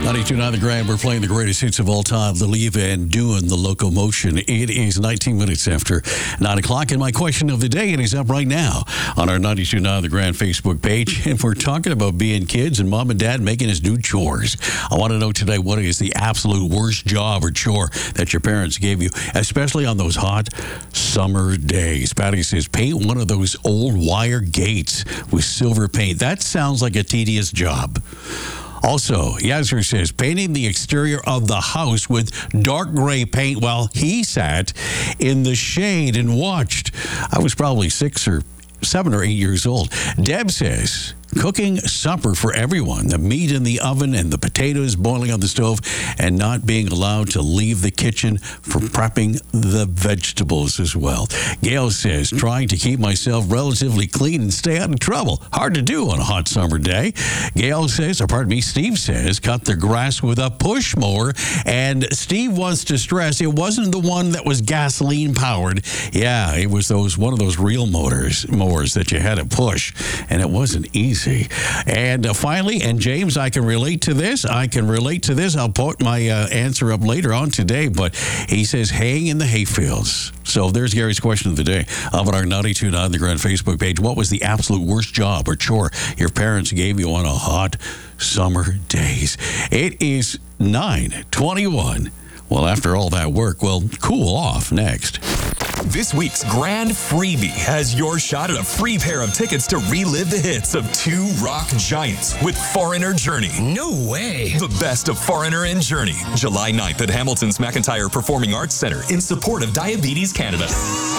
92.9 The Grand, we're playing the greatest hits of all time, Lily Van Doon, The Locomotion. It is 19 minutes after 9 o'clock, and my question of the day, it is up right now on our 92.9 The Grand Facebook page, and we're talking about being kids and mom and dad making us do chores. I want to know today, what is the absolute worst job or chore that your parents gave you, especially on those hot summer days? Patty says, paint one of those old wire gates with silver paint. That sounds like a tedious job. Also, Yazir says, painting the exterior of the house with dark gray paint while he sat in the shade and watched. I was probably 7 or 8 years old. Deb says, cooking supper for everyone, the meat in the oven and the potatoes boiling on the stove, and not being allowed to leave the kitchen for prepping the vegetables as well. Gail says, trying to keep myself relatively clean and stay out of trouble. Hard to do on a hot summer day. Steve says, cut the grass with a push mower. And Steve wants to stress, it wasn't the one that was gasoline powered. Yeah, it was one of those real mowers that you had to push, and it wasn't easy. And finally, and James, I can relate to this. I'll put my answer up later on today, but he says haying in the hayfields. So there's Gary's question of the day up on our 92.9 The Grand Facebook page. What was the absolute worst job or chore your parents gave you on a hot summer days? It is 9:21. Well, after all that work, we'll cool off next. This week's grand freebie has your shot at a free pair of tickets to relive the hits of two rock giants with Foreigner Journey. No way. The best of Foreigner and Journey. July 9th at Hamilton's McIntyre Performing Arts Center in support of Diabetes Canada.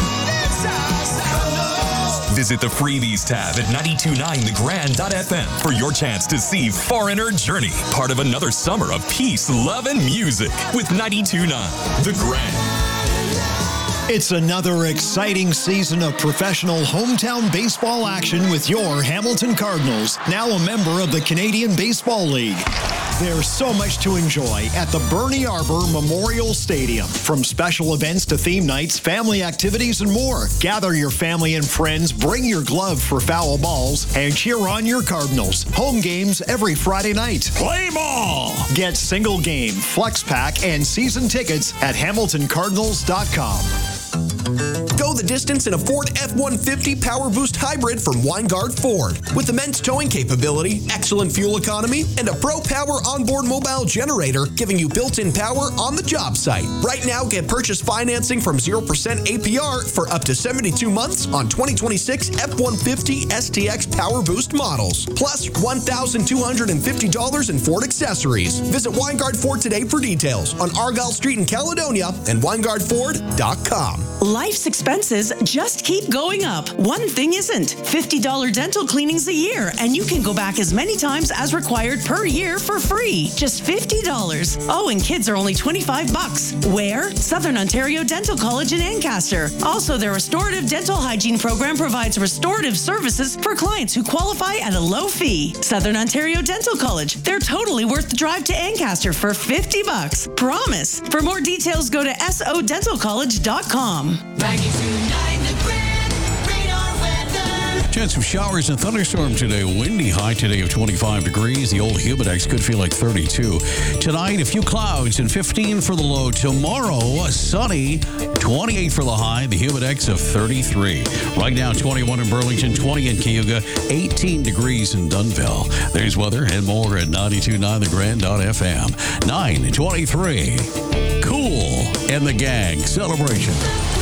Visit the freebies tab at 929thegrand.fm for your chance to see Foreigner Journey, part of another summer of peace, love, and music with 92.9 The Grand. It's another exciting season of professional hometown baseball action with your Hamilton Cardinals, now a member of the Canadian Baseball League. There's so much to enjoy at the Bernie Arbor Memorial Stadium. From special events to theme nights, family activities, and more. Gather your family and friends, bring your glove for foul balls, and cheer on your Cardinals. Home games every Friday night. Play ball! Get single game, flex pack, and season tickets at HamiltonCardinals.com. Go the distance in a Ford F-150 Power Boost Hybrid from Weingart Ford. With immense towing capability, excellent fuel economy, and a Pro Power onboard mobile generator giving you built-in power on the job site. Right now, get purchase financing from 0% APR for up to 72 months on 2026 F-150 STX Power Boost models. Plus $1,250 in Ford accessories. Visit Weingart Ford today for details on Argyle Street in Caledonia and WeingartFord.com. Life's expenses just keep going up. One thing isn't. $50 dental cleanings a year, and you can go back as many times as required per year for free. Just $50. Oh, and kids are only $25. Where? Southern Ontario Dental College in Ancaster. Also, their restorative dental hygiene program provides restorative services for clients who qualify at a low fee. Southern Ontario Dental College. They're totally worth the drive to Ancaster for $50. Promise. For more details, go to sodentalcollege.com. 92.9 The Grand, radar weather. Chance of showers and thunderstorm today. Windy, high today of 25 degrees. The old Humidex could feel like 32. Tonight, a few clouds and 15 for the low. Tomorrow, sunny, 28 for the high. The Humidex of 33. Right now, 21 in Burlington, 20 in Cayuga, 18 degrees in Dunnville. There's weather and more at 92.9thegrand.fm. 9:23. Cool and the Gang celebration.